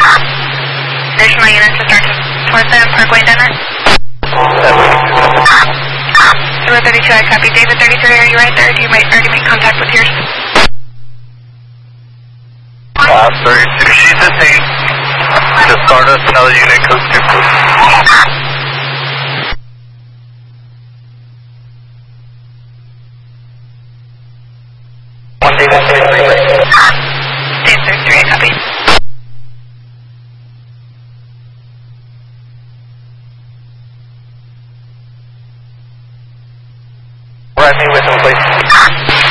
There's my unit to start towards them, Parkway Denver. 032, I copy. David 33, are you right there? Do you already make contact with yours? 32, she's at 8. To start us, another unit, code 2, please. Dave 33, I copy. Right, me with him, please.